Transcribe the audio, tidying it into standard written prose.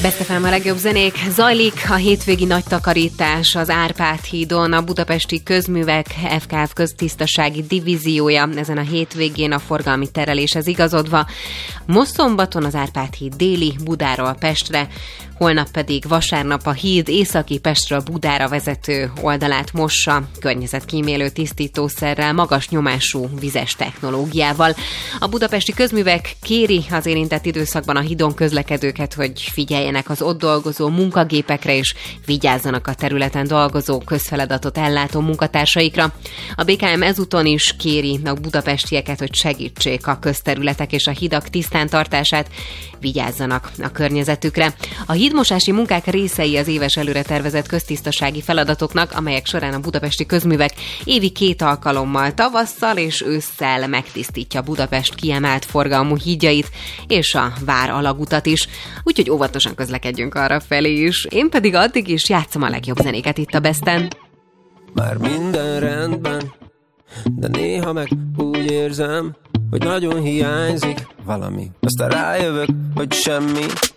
Best FM a legjobb zenék. Zajlik a hétvégi nagy takarítás az Árpád hídon. A budapesti közművek FKF köztisztasági divíziója ezen a hétvégén a forgalmi tereléshez igazodva. Most szombaton az Árpád híd déli, Budáról Pestre, holnap pedig vasárnap a híd északi Pestről Budára vezető oldalát mossa környezetkímélő tisztítószerrel, magas nyomású vizes technológiával. A budapesti közművek kéri az érintett időszakban a hídon közlekedőket, hogy figyeljenek az ott dolgozó munkagépekre és vigyázzanak a területen dolgozó közfeladatot ellátó munkatársaikra. A BKM ezúton is kéri a budapestieket, hogy segítsék a közterületek és a hidak tisztántartását, vigyázzanak a környezetükre. A hídmosási munkák részei az éves előre tervezett köztisztasági feladatoknak, amelyek során a budapesti közművek évi 2 alkalommal, tavasszal és ősszel megtisztítja Budapest kiemelt forgalmú hídjait és a vár alagutat is. Úgyhogy óvatosan közlekedjünk arra felé is. Én pedig addig is játszom a legjobb zenéket itt a Besten. Már minden rendben, de néha meg úgy érzem, hogy nagyon hiányzik valami. Aztán rájövök, hogy semmi.